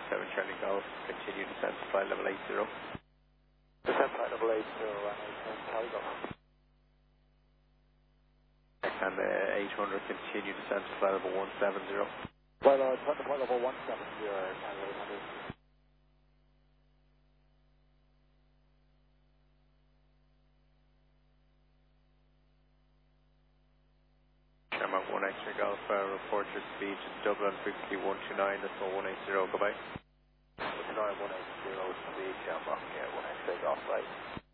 Charlie Golf, continue descent to flight level 80. Descent flight level 80, runway 10 Charlie Golf. And 800, continue descent to flight level 170. Flight level 170, Canada 800. Shamrock 1 Extra Golf, report your speed to Dublin, frequency 129, that's 180, goodbye. 129, 180, speed, Shamrock, 1 Extra Golf, right.